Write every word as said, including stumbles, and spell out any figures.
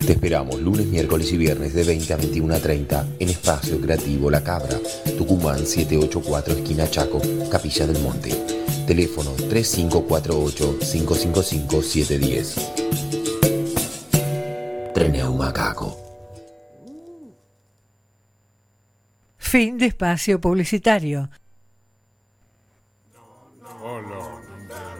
Te esperamos lunes, miércoles y viernes de veinte a veintiuno a treinta en Espacio Creativo La Cabra, Tucumán setecientos ochenta y cuatro, esquina Chaco, Capilla del Monte. Teléfono tres cinco cuatro ocho, cinco cinco cinco, siete uno cero. Treneu Macaco. Fin de espacio publicitario.